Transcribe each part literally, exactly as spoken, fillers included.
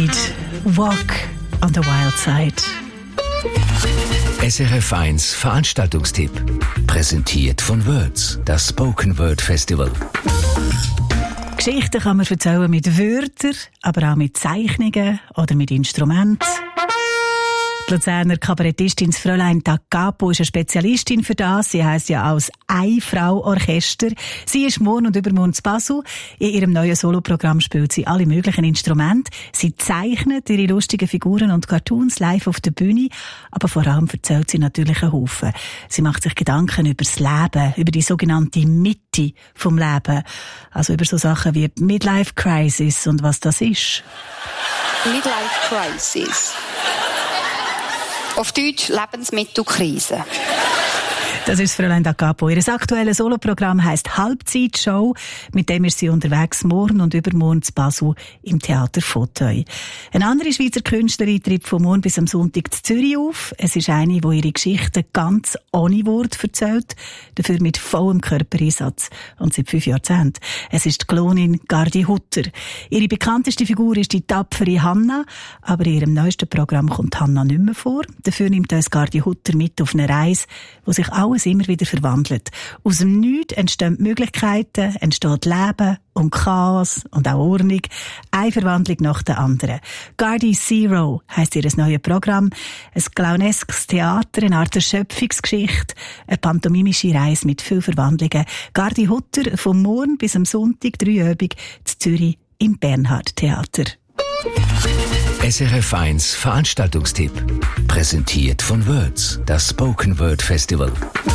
Reid, Walk on the Wild Side. S R F eins Veranstaltungstipp. Präsentiert von Words, das Spoken Word Festival. Geschichten kann man erzählen mit Wörtern, aber auch mit Zeichnungen oder mit Instrumenten. Die Luzerner Kabarettistin Fräulein Da Capo ist eine Spezialistin für das. Sie heisst ja als Ein-Frau-Orchester. Sie ist morgen und übermorgen zu Basel. In ihrem neuen Soloprogramm spielt sie alle möglichen Instrumente. Sie zeichnet ihre lustigen Figuren und Cartoons live auf der Bühne. Aber vor allem erzählt sie natürlich einen Haufen. Sie macht sich Gedanken über das Leben, über die sogenannte Mitte vom Leben. Also über so Sachen wie Midlife Crisis und was das ist. Midlife Crisis. Auf Deutsch Lebensmittelkrise. Das ist Fräulein Da Capo. Ihr aktuelles Soloprogramm heisst Halbzeitshow. Mit dem ist sie unterwegs morgen und übermorgen zu Basel im Theater Fauteuil. Eine andere Schweizer Künstlerin tritt von morgen bis am Sonntag zu Zürich auf. Es ist eine, die ihre Geschichten ganz ohne Wort erzählt, dafür mit vollem Körpereinsatz und seit fünf Jahrzehnten. Es ist die Klonin Gardi Hutter. Ihre bekannteste Figur ist die tapfere Hanna, aber in ihrem neuesten Programm kommt Hanna nicht mehr vor. Dafür nimmt uns Gardi Hutter mit auf eine Reise, wo sich alles immer wieder verwandelt. Aus dem Nichts entstehen Möglichkeiten, entsteht Leben und Chaos und auch Ordnung. Eine Verwandlung nach der anderen. Gardi Zero heisst ihr neues Programm. Ein clowneskes Theater, eine Art Erschöpfungsgeschichte, eine pantomimische Reise mit vielen Verwandlungen. Gardi Hutter vom Morgen bis am Sonntag, dreiöbig, zu Zürich im Bernhard Theater. S R F eins Veranstaltungstipp. Präsentiert von Words, das Spoken Word Festival.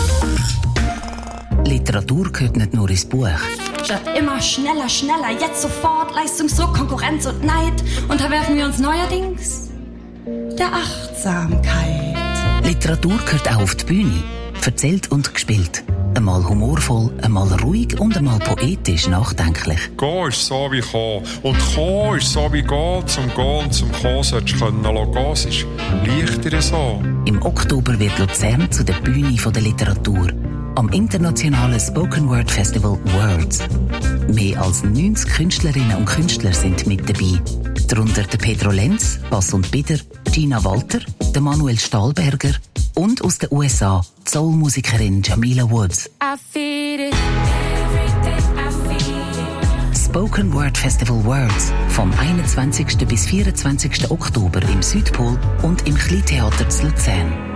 Literatur gehört nicht nur ins Buch. Statt immer schneller, schneller, jetzt sofort, Leistungsdruck, Konkurrenz und Neid, unterwerfen wir uns neuerdings der Achtsamkeit. Literatur gehört auch auf die Bühne. Erzählt und gespielt. Einmal humorvoll, einmal ruhig und einmal poetisch nachdenklich. Gehen ist so wie kommen. Und kommen ist so wie gehen. Zum Gehen und zum Kommen solltest du können lassen. Es ist leichter so. Im Oktober wird Luzern zu der Bühne der Literatur. Am internationalen Spoken Word Festival Words. Mehr als neunzig Künstlerinnen und Künstler sind mit dabei. Darunter der Pedro Lenz, Bass und Bieder, Gina Walter, der Manuel Stahlberger und aus den U S A die Soul-Musikerin Jamila Woods. I feel it. Spoken Word Festival Words vom einundzwanzigsten bis vierundzwanzigsten Oktober im Südpol und im Kleintheater zu Luzern.